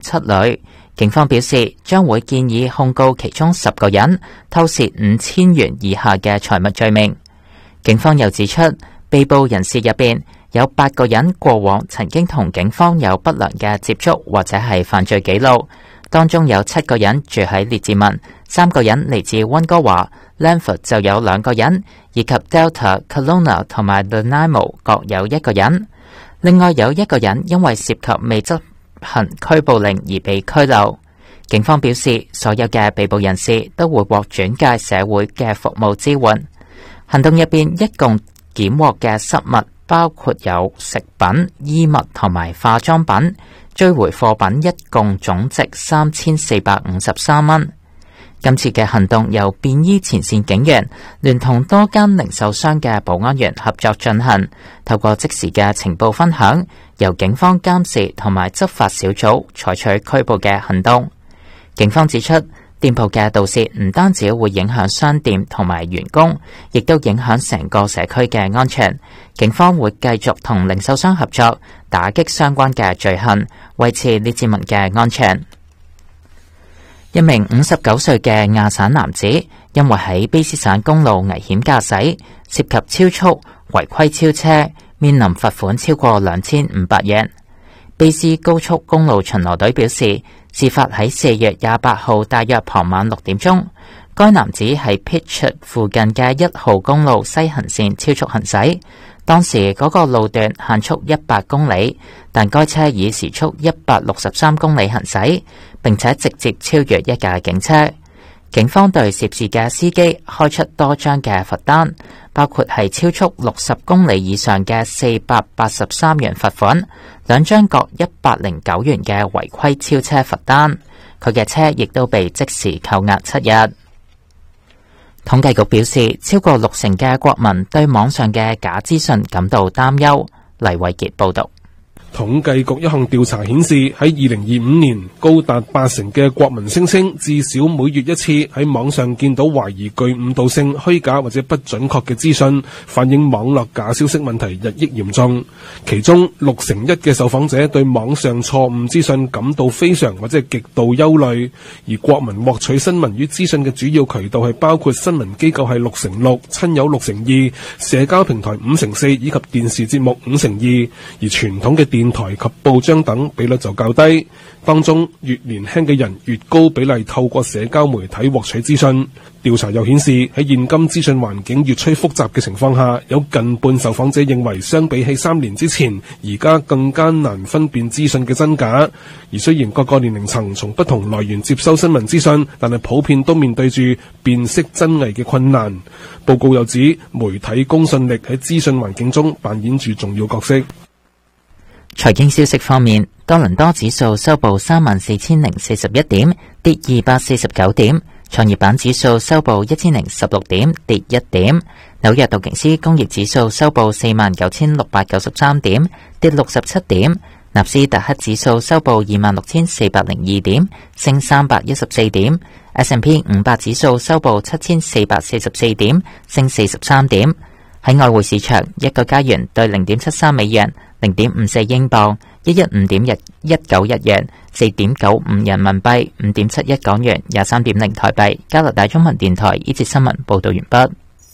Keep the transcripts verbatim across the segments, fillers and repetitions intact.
七女。警方表示將會建議控告其中十個人偷竊五千元以下嘅財物罪名。警方又指出，被捕人士入邊有八個人過往曾經同警方有不良嘅接觸或者係犯罪記錄，當中有七個人住喺列治文，三個人嚟自溫哥華 ，Langford 就有兩個人，以及 Delta、Kelowna 同埋 Nanaimo 各有一個人。另外有一個人因為涉及未執行拘捕令而被拘留。警方表示，所有嘅被捕人士都會獲轉介社會嘅服務支援。行動入邊一共檢獲嘅失物包括有食品、衣物同埋化妝品，追回貨品一共總值三千四百五十三蚊。今次嘅行動由便衣前線警員聯同多間零售商嘅保安員合作進行，透過即時嘅情報分享，由警方監視同埋執法小組採取拘捕嘅行動。警方指出，店鋪嘅盜竊唔單止會影響商店同埋員工，亦都影響成個社區嘅安全。警方會繼續同零售商合作，打擊相關嘅罪行，維持列治文嘅安全。一名五十九歲嘅亞省男子，因為喺卑斯省公路危險駕駛，涉及超速、違規超車，面臨罰款超過兩千五百元。卑斯高速公路巡邏隊表示，事發喺四月廿八號大約傍晚六點鐘，該男子喺 Pitchford 附近嘅一號公路西行線超速行駛。當時嗰個路段限速一百公里，但該車以時速一百六十三公里行駛，並且直接超越一架警車。警方對涉事嘅司機開出多張嘅罰單，包括係超速六十公里以上嘅四百八十三元罰款，兩張各一百零九元嘅違規超車罰單。佢嘅車亦都被即時扣押七日。統計局表示，超過六成嘅國民對網上嘅假資訊感到擔憂。黎偉傑報道。 統計局一項調查顯示，喺二零二五年，高達八成嘅國民聲稱至少每月一次喺網上見到懷疑具誤導性、虛假或者不準確嘅資訊，反映網絡假消息問題日益嚴重。其中六成一嘅受訪者對網上錯誤資訊感到非常或者極度憂慮，而國民獲取新聞與資訊嘅主要渠道係包括新聞機構係六成六，親友六成二，社交平台五成四，以及電視節目五成二，而傳統嘅電電台及報章等比率就較低，當中越年輕嘅人越高比例透過社交媒體獲取資訊。調查又顯示，喺現今資訊環境越趨複雜嘅情況下，有近半受訪者認為相比起三年之前，而家更加難分辨資訊嘅真假。而雖然各個年齡層從不同來源接收新聞資訊，但係普遍都面對住辨識真偽嘅困難。報告又指，媒體公信力喺資訊環境中扮演住重要角色。 財經消息方面，多倫多指數收報三萬四千零四十一點，跌二百四十九點；創業板指數收報一千零十六點，跌一點；紐約道瓊斯工業指數收報四萬九千六百九十三點，跌六十七點；納斯達克指數收報二萬六千四百零二點，升三百一十四點；S and P 五百指數收報七千四百四十四點，升四十三點。喺外匯市場，一個加元兌零點七三美元，零點五四英鎊，一一五點一九日元，四點九五人民幣，五點七一港元，廿三點零台幣。加拿大中文電台呢節新聞報道完畢。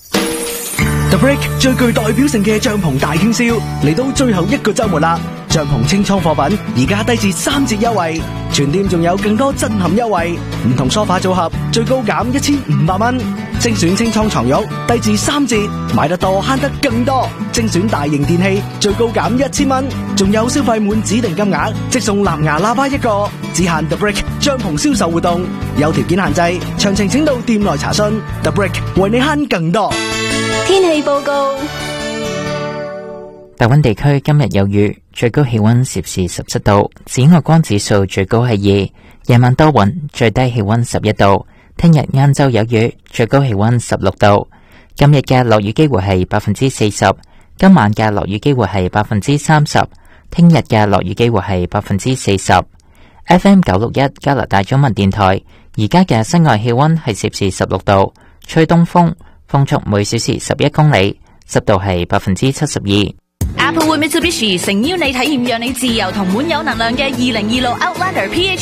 The Brick 最具代表性嘅帳篷大傾銷嚟到最後一個週末啦！帳篷清倉貨品而家低至三折優惠，全店仲有更多震撼優惠，唔同梳化組合最高減一千五百蚊，精選清倉床褥低至三折，買得多慳得更多，精選大型電器最高減一千蚊，仲有消費滿指定金額即送藍牙喇叭一個，只限 The Brick 帳篷銷售活動，有條件限制，詳情請到店內查詢。The Brick 為你慳更多。 天氣報告： 大溫地區今日有雨，最高氣溫攝氏十七度，紫外光指數最高係二，夜晚多雲，最低氣溫十一度。聽日晏晝有雨，最高氣溫十六度。今日嘅落雨機會係百分之四十，今晚嘅落雨機會係百分之三十，聽日嘅落雨機會係百分之四十。F M 九六一加拿大中文電台，而家嘅室外氣溫係攝氏十六度，吹東風。風速每小時十一公里，濕度係百分之七十二。 Apple Mitsubishi 誠邀你體驗讓你自由同滿有能量嘅二零二六 Outlander P H